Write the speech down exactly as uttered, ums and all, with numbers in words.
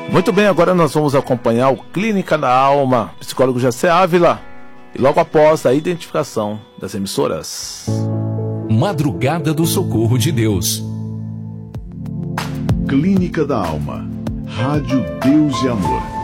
Muito bem, agora nós vamos acompanhar o Clínica da Alma, psicólogo Jessé Ávila, e logo após a identificação das emissoras. Madrugada do Socorro de Deus. Clínica da Alma. Rádio Deus e Amor.